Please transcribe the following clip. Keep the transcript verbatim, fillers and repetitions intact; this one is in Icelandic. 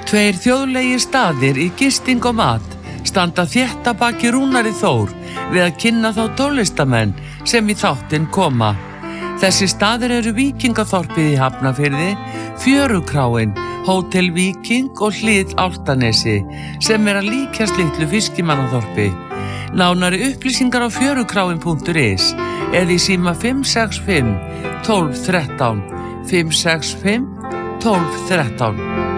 Tveir þjóðlegir staðir í gisting og mat standa þétt að baki Rúnari Þór við að kynna þá tónlistamenn sem í þáttinn koma. Þessi staðir eru Víkingaþorpið í Hafnarfirði, Fjörukráin, Hótel Víking og Hlið Álftanesi sem er að líkjast litlu fiskimannaþorpi. Nánari upplýsingar á fjörukráin punktur is eða í síma fimm sex fimm tólf þrettán fimm sex fimm tólf þrettán.